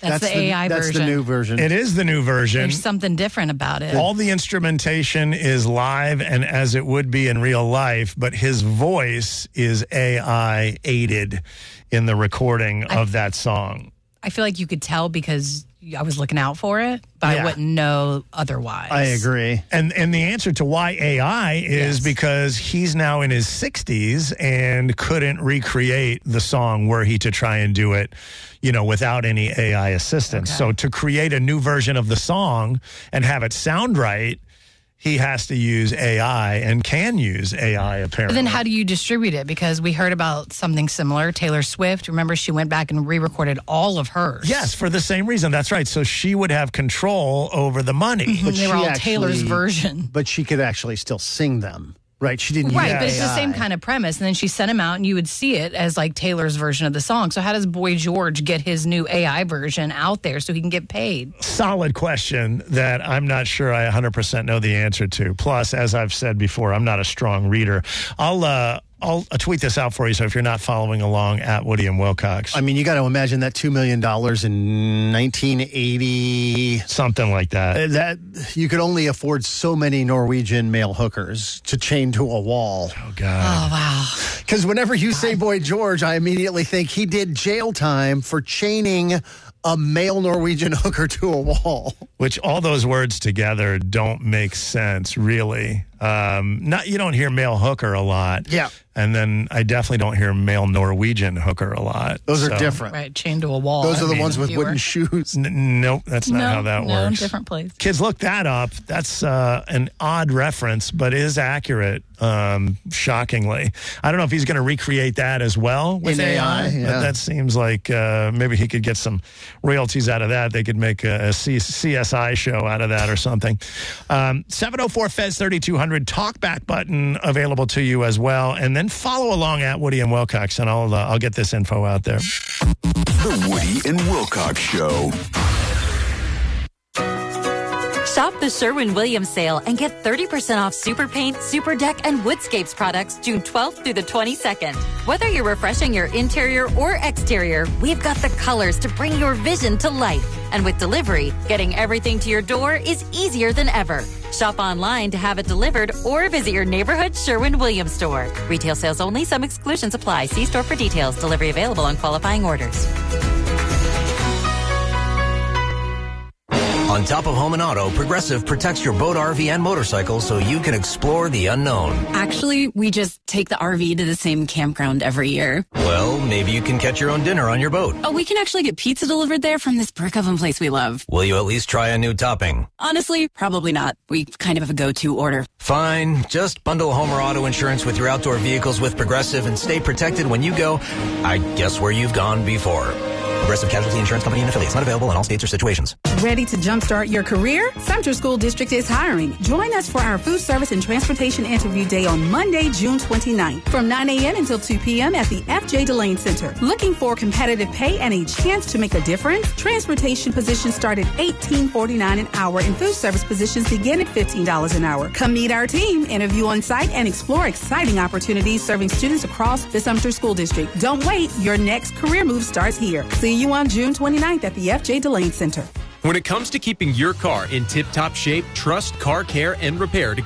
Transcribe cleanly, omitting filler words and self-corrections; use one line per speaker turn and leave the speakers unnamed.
That's the AI version.
That's the new version.
It is the new version.
There's something different about it.
All the instrumentation is live and as it would be in real life, but his voice is AI aided in the recording of that song.
I feel like you could tell because I was looking out for it, but I wouldn't know otherwise.
I agree.
And the answer to why AI is because he's now in his 60s and couldn't recreate the song were he to try and do it, without any AI assistance.
Okay.
So to create a new version of the song and have it sound right, he has to use AI and can use AI, apparently.
But then how do you distribute it? Because we heard about something similar. Taylor Swift, remember she went back and re-recorded all of hers.
Yes, for the same reason. That's right. So she would have control over the money.
But they were all Taylor's version.
But she could actually still sing them. Right, she didn't
Right,
use
but it's the
AI.
same kind of premise. And then she sent him out, and you would see it as like Taylor's version of the song. So how does Boy George get his new AI version out there so he can get paid?
Solid question that I'm not sure I 100% know the answer to. Plus, as I've said before, I'm not a strong reader. I'll tweet this out for you, so if you're not following along, at Woody and Wilcox.
I mean, you got to imagine that $2 million in 1980.
Something like that.
That you could only afford so many Norwegian male hookers to chain to a wall.
Oh, God.
Oh, wow.
Because whenever you say Boy George, I immediately think he did jail time for chaining a male Norwegian hooker to a wall.
Which all those words together don't make sense, really. You don't hear male hooker a lot.
Yeah.
And then I definitely don't hear male Norwegian hooker a lot.
Those are different.
Right, chained to a wall.
Those are the ones with wooden shoes.
Nope, that's not how that works.
No, different place.
Kids, look that up. That's an odd reference, but is accurate, shockingly. I don't know if he's going to recreate that as well with
In
AI,
AI,
but that seems like maybe he could get some royalties out of that. They could make a CSI show out of that or something. 704-FEZ-3200, talkback button available to you as well. And then follow along at Woody and Wilcox, and I'll get this info out there.
The Woody and Wilcox Show.
Shop the Sherwin-Williams sale and get 30% off Super Paint, Super Deck, and Woodscapes products June 12th through the 22nd. Whether you're refreshing your interior or exterior, we've got the colors to bring your vision to life. And with delivery, getting everything to your door is easier than ever. Shop online to have it delivered or visit your neighborhood Sherwin-Williams store. Retail sales only. Some exclusions apply. See store for details. Delivery available on qualifying orders.
On top of home and auto, Progressive protects your boat, RV, and motorcycle so you can explore the unknown.
Actually, we just take the RV to the same campground every year.
Well, maybe you can catch your own dinner on your boat.
Oh, we can actually get pizza delivered there from this brick oven place we love.
Will you at least try a new topping?
Honestly, probably not. We kind of have a go-to order.
Fine. Just bundle home or auto insurance with your outdoor vehicles with Progressive and stay protected when you go, I guess, where you've gone before. Progressive Casualty Insurance Company and affiliates. Not available in all states or situations.
Ready to jumpstart your career? Sumter School District is hiring. Join us for our food service and transportation interview day on Monday, June 29th from 9 a.m. until 2 p.m. at the F.J. Delane Center. Looking for competitive pay and a chance to make a difference? Transportation positions start at $18.49 an hour and food service positions begin at $15 an hour. Come meet our team, interview on site, and explore exciting opportunities serving students across the Sumter School District. Don't wait. Your next career move starts here. See you on June 29th at the F.J. Delane Center.
When it comes to keeping your car in tip-top shape, trust Car Care and Repair to